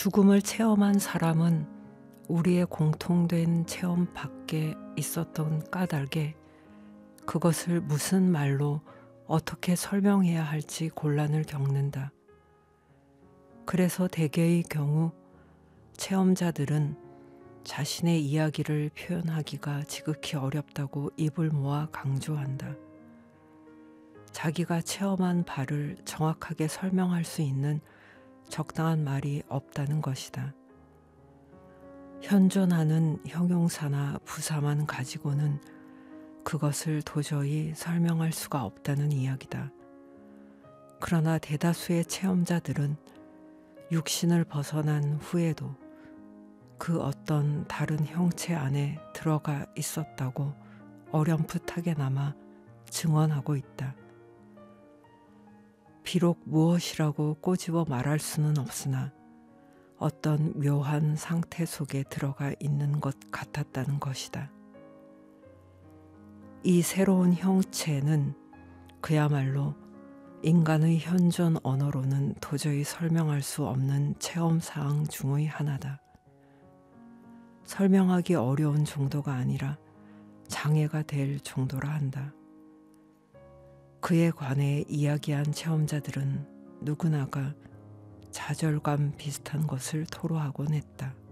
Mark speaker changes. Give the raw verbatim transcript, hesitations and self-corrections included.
Speaker 1: 죽음을 체험한 사람은 우리의 공통된 체험 밖에 있었던 까닭에 그것을 무슨 말로 어떻게 설명해야 할지 곤란을 겪는다. 그래서 대개의 경우 체험자들은 자신의 이야기를 표현하기가 지극히 어렵다고 입을 모아 강조한다. 자기가 체험한 바를 정확하게 설명할 수 있는 적당한 말이 없다는 것이다. 현존하는 형용사나 부사만 가지고는 그것을 도저히 설명할 수가 없다는 이야기다. 그러나 대다수의 체험자들은 육신을 벗어난 후에도 그 어떤 다른 형체 안에 들어가 있었다고 어렴풋하게나마 증언하고 있다. 비록 무엇이라고 꼬집어 말할 수는 없으나 어떤 묘한 상태 속에 들어가 있는 것 같았다는 것이다. 이 새로운 형체는 그야말로 인간의 현존 언어로는 도저히 설명할 수 없는 체험사항 중의 하나다. 설명하기 어려운 정도가 아니라 장애가 될 정도라 한다. 그에 관해 이야기한 체험자들은 누구나가 좌절감 비슷한 것을 토로하곤 했다.